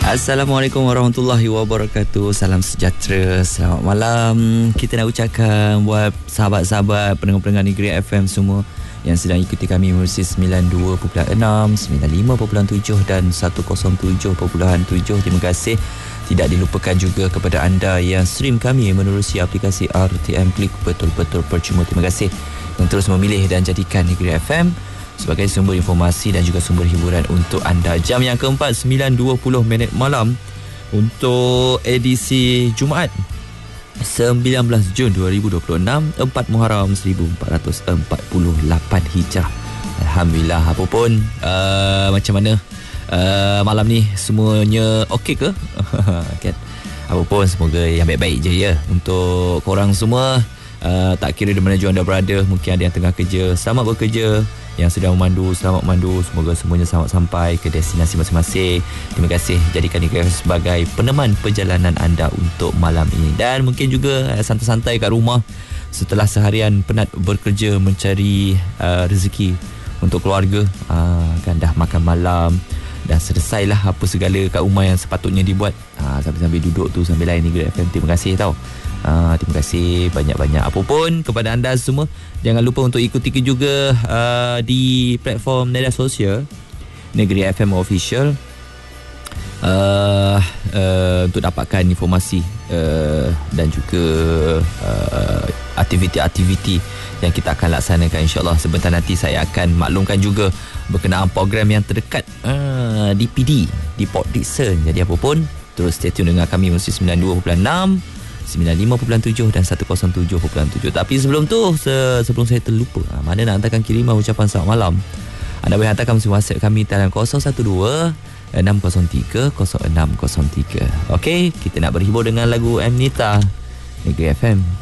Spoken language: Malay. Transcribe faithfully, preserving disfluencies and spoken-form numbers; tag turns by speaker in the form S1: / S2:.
S1: Assalamualaikum warahmatullahi wabarakatuh. Salam sejahtera, selamat malam. Kita nak ucapkan buat sahabat-sahabat pendengar-pendengar Negeri F M semua yang sedang ikuti kami melalui sembilan puluh dua perpuluhan enam, sembilan puluh lima perpuluhan tujuh dan seratus tujuh perpuluhan tujuh. Terima kasih. Tidak dilupakan juga kepada anda yang stream kami menerusi aplikasi R T M Klik. Betul-betul percuma. Terima kasih yang terus memilih dan jadikan Negeri F M sebagai sumber informasi dan juga sumber hiburan untuk anda. Jam yang keempat, sembilan dua puluh minit malam untuk edisi Jumaat sembilan belas Jun dua ribu dua puluh enam, empat Muharram seribu empat ratus empat puluh lapan Hijrah. Alhamdulillah. Apa pun uh, macam mana uh, malam ni, semuanya okey ke? Kan? Apa pun semoga yang baik-baik je ya untuk korang semua. Uh, tak kira di mana jua anda berada, mungkin ada yang tengah kerja, selamat bekerja. Yang sedang memandu, selamat memandu. Semoga semuanya selamat sampai ke destinasi masing-masing. Terima kasih jadikan ini sebagai peneman perjalanan anda untuk malam ini. Dan mungkin juga uh, santai-santai kat rumah setelah seharian penat bekerja mencari uh, rezeki untuk keluarga. uh, Kan dah makan malam, dah selesailah apa segala kat rumah yang sepatutnya dibuat. uh, Sambil-sambil duduk tu sambil lain Negeri F M. Terima kasih tau. Uh, terima kasih banyak-banyak. Apapun kepada anda semua, jangan lupa untuk ikuti juga uh, di platform media sosial Negeri F M Official uh, uh, untuk dapatkan informasi uh, dan juga uh, aktiviti-aktiviti yang kita akan laksanakan. InsyaAllah sebentar nanti saya akan maklumkan juga berkenaan program yang terdekat uh, di P D, di Port Dickson. Jadi apapun, terus stay tune dengan kami mesti sembilan puluh dua perpuluhan enam, sembilan puluh lima perpuluhan tujuh dan seratus tujuh perpuluhan tujuh. Tapi sebelum tu, se- sebelum saya terlupa, ha, mana nak hantarkan kiriman ucapan selamat malam, anda boleh hantarkan melalui WhatsApp kami dalam kosong satu dua enam kosong tiga kosong enam kosong tiga. Okey, kita nak berhibur dengan lagu Amnita Negeri F M.